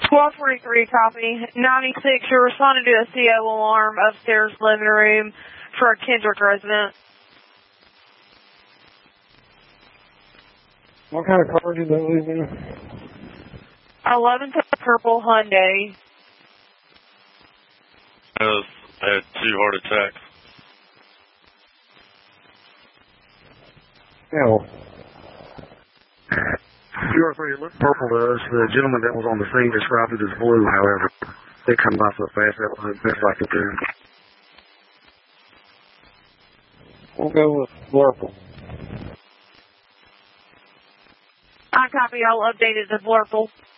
1243 copy. 96, you're responding to a CO alarm upstairs living room for a Kendrick resident. What kind of car did they leave in? 11 purple Hyundai. I had 2 heart attacks. Hell. 203, it looked purple to us. The gentleman that was on the scene described it as blue, however. It come by so fast that was best I could do. We'll go with purple. I copy, I'll update it to purple.